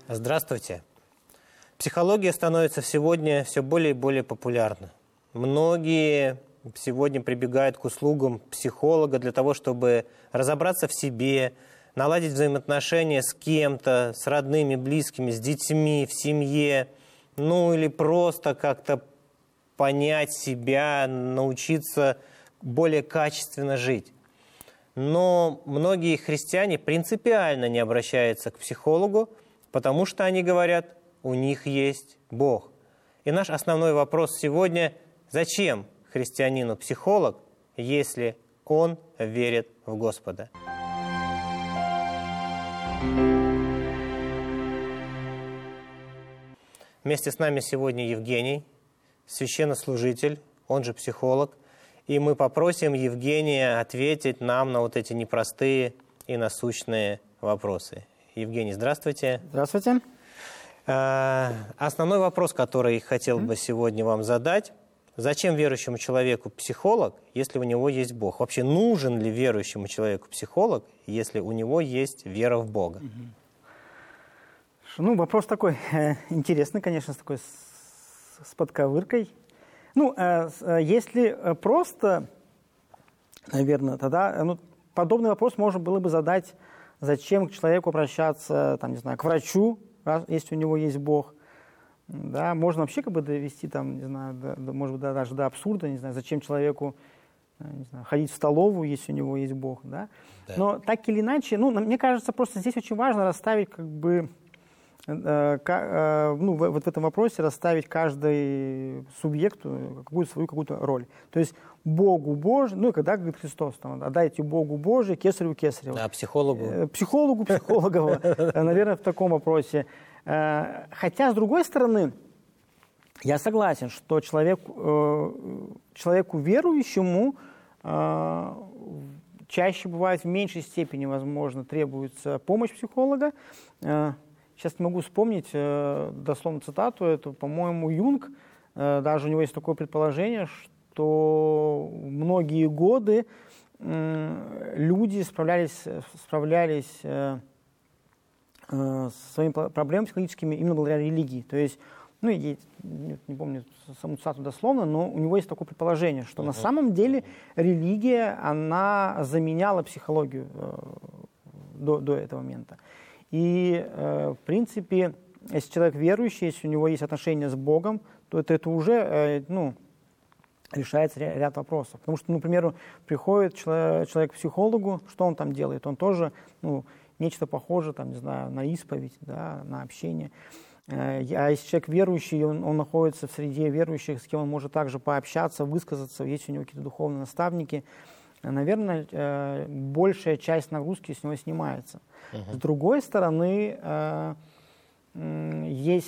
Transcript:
Здравствуйте. Психология становится сегодня все более и более популярна. Многие сегодня прибегают к услугам психолога для того, чтобы разобраться в себе, наладить взаимоотношения с кем-то, с родными, близкими, с детьми, в семье, или просто как-то понять себя, научиться более качественно жить. Но многие христиане принципиально не обращаются к психологу, потому что они говорят, у них есть Бог. И наш основной вопрос сегодня, зачем христианину психолог, если он верит в Господа? Вместе с нами сегодня Евгений, священнослужитель, он же психолог. И мы попросим Евгения ответить нам на вот эти непростые и насущные вопросы. Евгений, здравствуйте. Здравствуйте. Основной вопрос, который хотел бы сегодня вам задать. Зачем верующему человеку психолог, если у него есть Бог? Вообще нужен ли верующему человеку психолог, если у него есть вера в Бога? Вопрос такой интересный, конечно, с подковыркой. Если просто, наверное, тогда подобный вопрос можно было бы задать, зачем к человеку обращаться, к врачу, если у него есть Бог. Да, можно вообще довести, может быть, даже до абсурда, зачем человеку ходить в столовую, если у него есть Бог. Да? Да. Но так или иначе, мне кажется, просто здесь очень важно расставить в этом вопросе расставить каждый субъекту какую-то роль. То есть Богу Божий, когда говорит Христос, отдайте Богу Божий, кесарю кесарева. А психологу? Психологу психологова, наверное, в таком вопросе. Хотя, с другой стороны, я согласен, что человеку верующему чаще бывает в меньшей степени, возможно, требуется помощь психолога. Сейчас не могу вспомнить дословно цитату, это, по-моему, Юнг, даже у него есть такое предположение, что многие годы люди справлялись с своими проблемами психологическими именно благодаря религии. То есть, не помню саму цитату дословно, но у него есть такое предположение, что на самом деле религия, она заменяла психологию до этого момента. И, в принципе, если человек верующий, если у него есть отношения с Богом, то это уже решается ряд вопросов. Потому что, например, приходит человек к психологу, что он там делает? Он тоже нечто похожее на исповедь, да, на общение. А если человек верующий, он находится в среде верующих, с кем он может также пообщаться, высказаться, есть у него какие-то духовные наставники, наверное, большая часть нагрузки с него снимается. С другой стороны, есть